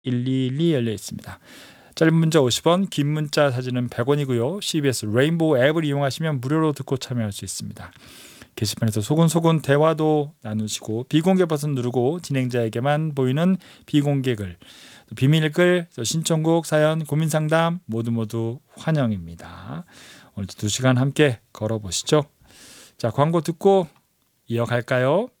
121 열려 있습니다. 짧은 문자 50원, 긴 문자 사진은 100원이고요. CBS 레인보우 앱을 이용하시면 무료로 듣고 참여할 수 있습니다. 게시판에서 소곤소곤 대화도 나누시고 비공개 버튼 누르고 진행자에게만 보이는 비공개 글, 비밀글, 신청곡, 사연, 고민상담 모두 환영입니다. 오늘도 2시간 함께 걸어보시죠. 자, 광고 듣고 이어갈까요?